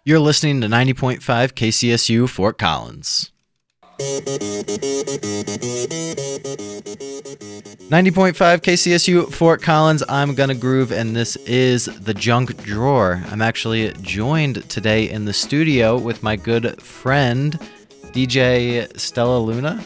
You're listening to 90.5 KCSU Fort Collins. 90.5 KCSU Fort Collins, I'm Gonna Groove, and this is The Junk Drawer. I'm actually joined today in the studio with my good friend, DJ Stella Luna.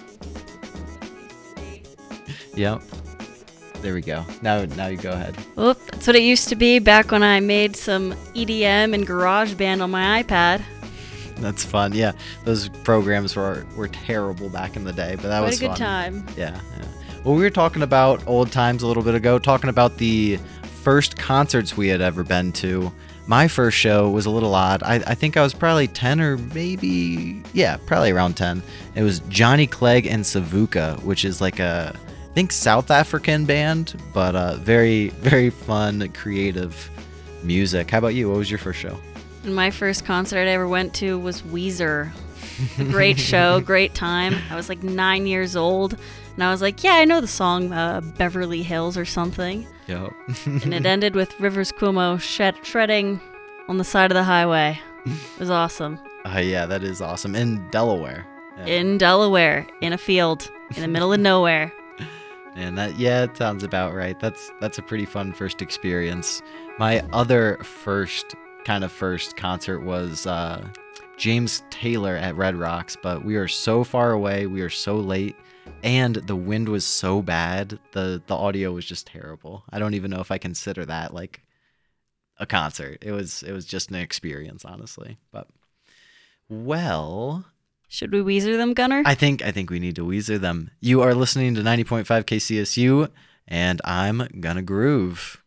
Yep. There we go. Now you go ahead. Well, that's what it used to be back when I made some EDM and GarageBand on my iPad. That's fun. Yeah, those programs were terrible back in the day, but that was fun. What a good time. Yeah. Well, we were talking about old times a little bit ago, talking about the first concerts we had ever been to. My first show was a little odd. I think I was probably 10 or maybe, probably around 10. It was Johnny Clegg and Savuka, which is like a, I think, South African band, but very, very fun, creative music. How about you? What was your first show? And my first concert I ever went to was Weezer. Great show, great time. I was like 9 years old, and I was like, yeah, I know the song Beverly Hills or something. Yep. And it ended with Rivers Cuomo shredding on the side of the highway. It was awesome. Yeah, that is awesome. In Delaware. Yeah. In Delaware, in a field, in the middle of nowhere. And it sounds about right. That's a pretty fun first experience. My other first concert was James Taylor at Red Rocks, but we were so far away, we were so late, and the wind was so bad, the audio was just terrible. I don't even know if I consider that like a concert. It was just an experience, honestly. But well, should we Weezer them, Gunner? I think we need to Weezer them. You are listening to 90.5 KCSU, and I'm gonna groove.